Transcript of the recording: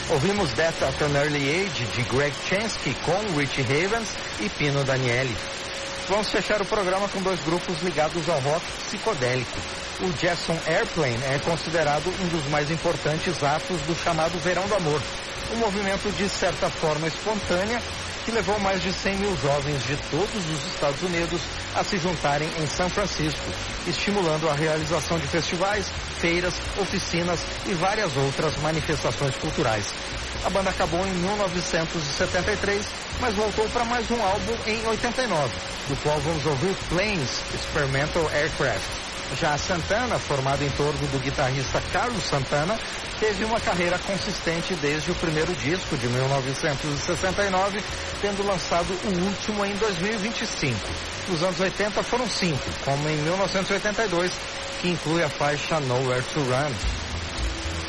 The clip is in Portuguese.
Ouvimos Death at an Early Age, de Greg Chensky, com Richie Havens e Pino Daniele. Vamos fechar o programa com dois grupos ligados ao rock psicodélico. O Jefferson Airplane é considerado um dos mais importantes atos do chamado Verão do Amor, um movimento de certa forma espontânea que levou mais de 100 mil jovens de todos os Estados Unidos a se juntarem em São Francisco, estimulando a realização de festivais, feiras, oficinas e várias outras manifestações culturais. A banda acabou em 1973, mas voltou para mais um álbum em 89, do qual vamos ouvir Planes, Experimental Aircraft. Já Santana, formado em torno do guitarrista Carlos Santana, teve uma carreira consistente desde o primeiro disco de 1969, tendo lançado o último em 2025. Nos anos 80 foram 5, como em 1982, que inclui a faixa Nowhere to Run.